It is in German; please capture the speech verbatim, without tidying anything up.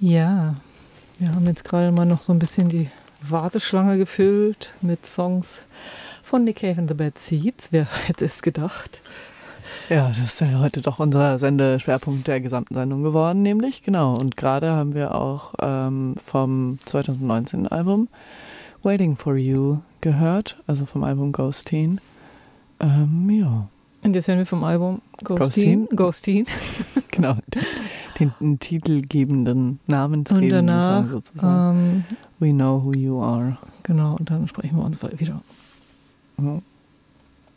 Ja, wir haben jetzt gerade mal noch so ein bisschen die Warteschlange gefüllt mit Songs von Nick Cave and the Bad Seeds. Wer hätte es gedacht? Ja, das ist ja heute doch unser Sendeschwerpunkt der gesamten Sendung geworden, nämlich, genau. Und gerade haben wir auch ähm, vom zwanzig neunzehn Album Waiting for You gehört, also vom Album Ghosteen. Ähm, ja. Und jetzt hören wir vom Album Ghosteen. Ghosteen. Genau, den, den titelgebenden, namensgebenden und danach, Song sozusagen. Ähm, We Know Who You Are. Genau, und dann sprechen wir uns wieder. Ja.